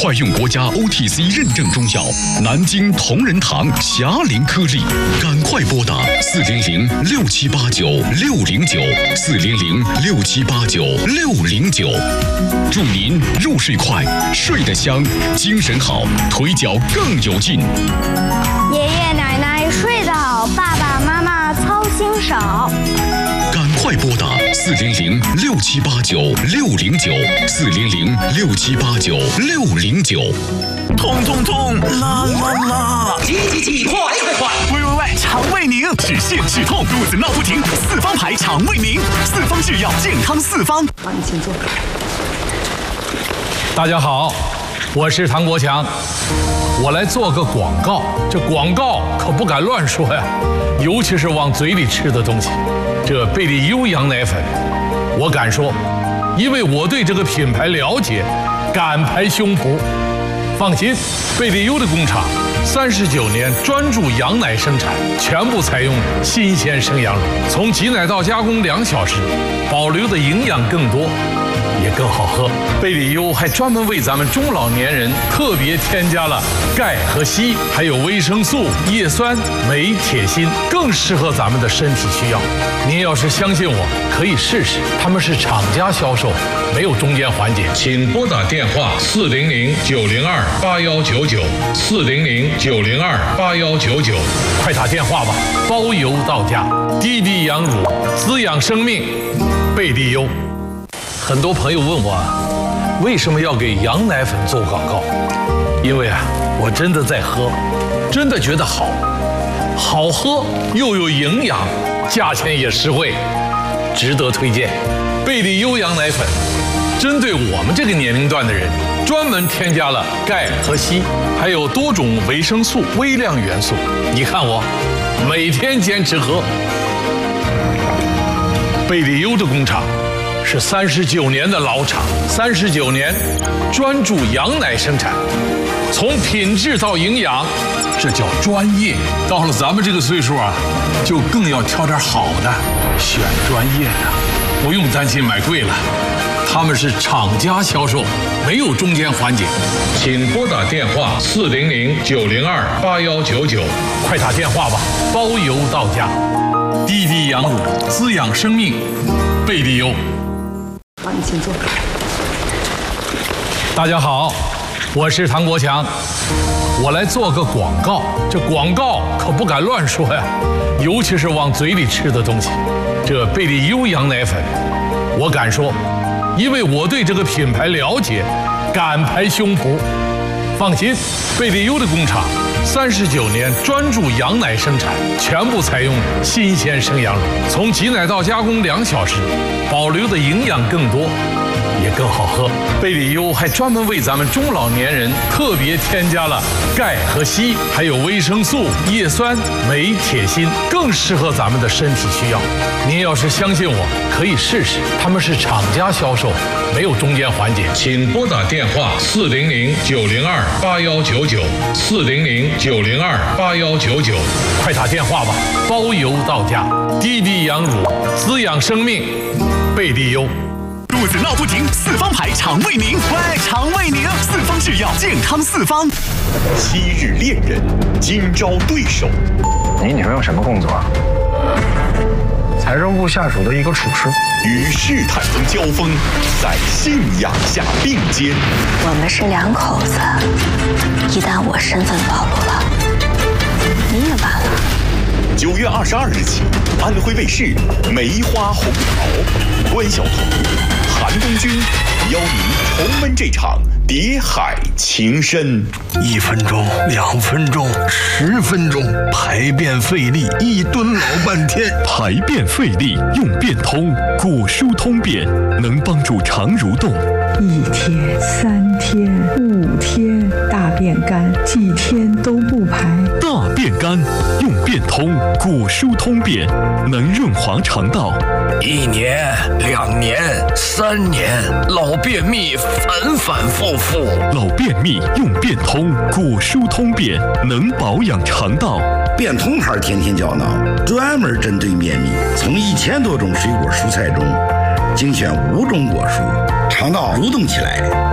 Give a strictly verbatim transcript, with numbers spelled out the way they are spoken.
快用国家 O T C 认证中药，南京同仁堂霞灵颗粒，赶快拨打四零零六七八九六零九四零零六七八九六零九，祝您入睡快，睡得香，精神好，腿脚更有劲。 爷爷奶奶睡得好，爸爸妈妈操心少。 赶快拨打四零零六七八九六零九四零零六七八九六零九。 痛痛痛，啦啦啦！ 急急急，快快快！ 喂喂喂，肠胃宁，止泻止痛，肚子闹不停，四方牌肠胃宁，四方制药，健康四方。 好，你请坐。 大家好，我是唐国强，我来做个广告。这广告可不敢乱说呀，尤其是往嘴里吃的东西。这贝利优羊奶粉，我敢说，因为我对这个品牌了解，敢拍胸脯。放心，贝利优的工厂三十九年专注羊奶生产，全部采用新鲜生羊乳，从挤奶到加工两小时，保留的营养更多，也更好喝。贝利优还专门为咱们中老年人特别添加了钙和硒，还有维生素、叶酸、镁、铁、锌，更适合咱们的身体需要。您要是相信我，可以试试，他们是厂家销售，没有中间环节。请拨打电话四零零九零二八幺九九四零零九零二八幺九九，快打电话吧，包邮到家。滴滴羊乳，滋养生命，贝利优。很多朋友问我，为什么要给羊奶粉做广告？因为啊，我真的在喝，真的觉得好，好喝又有营养，价钱也实惠，值得推荐。贝利优羊奶粉，针对我们这个年龄段的人，专门添加了钙和硒，还有多种维生素、微量元素。你看我，每天坚持喝。贝利优的工厂是三十九年的老厂，三十九年专注羊奶生产，从品质到营养，这叫专业。到了咱们这个岁数啊，就更要挑点好的，选专业的，不用担心买贵了。他们是厂家销售，没有中间环节。请拨打电话四零零九零二八幺九九，快打电话吧，包邮到家。滴滴羊乳，滋养生命，贝利优。 好，你请坐。 大家好，我是唐国强，我来做个广告。这广告可不敢乱说呀，尤其是往嘴里吃的东西。这贝利优羊奶粉，我敢说，因为我对这个品牌了解，敢拍胸脯。放心，贝利优的工厂三十九年专注羊奶生产，全部采用新鲜生羊乳，从挤奶到加工两小时，保留的营养更多，也更好喝。贝利优还专门为咱们中老年人特别添加了钙和硒，还有维生素、叶酸、镁、铁、锌，更适合咱们的身体需要。您要是相信我，可以试试，他们是厂家销售，没有中间环节。请拨打电话四零零九零二八幺九九四零零九零二八幺九九，快打电话吧，包邮到家。滴滴羊乳，滋养生命，贝利优。 肚子闹不停，四方牌肠胃宁，喂，肠胃宁，四方制药，健康四方。 昔日恋人，今朝对手。 你女朋友什么工作啊？财政部下属的一个厨师。 与试探中交锋，在信仰下并肩。 我们是两口子，一旦我身份暴露了，你也完了。 九月二十二日起，安徽卫视《梅花红桃》，关晓彤、韩东君邀您重温这场谍海情深。 一分钟、两分钟、十分钟，排便费力，一蹲老半天。 排便费力用便通，果蔬通便能帮助肠蠕动。 一天、三天、五天，大便干，几天都不排。 大便干用便通，果蔬通便能润滑肠道。 一年、两年、三年，老便秘反反复复。 老便秘用便通，果蔬通便能保养肠道。 便通牌天天胶囊，专门针对便秘，从一千多种水果蔬菜中精选五种果蔬，肠道蠕动起来。